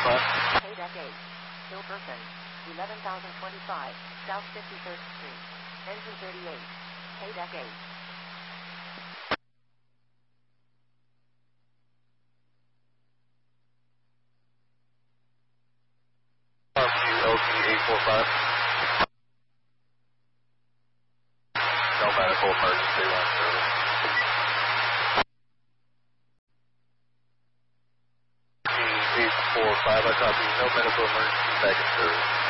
845. KDEC 8. Hill Person. 11,025. South 53rd Street. Engine 38. KDEC 8. LT 845. No medical emergency on service. 845, I copy. No medical emergency, back in service.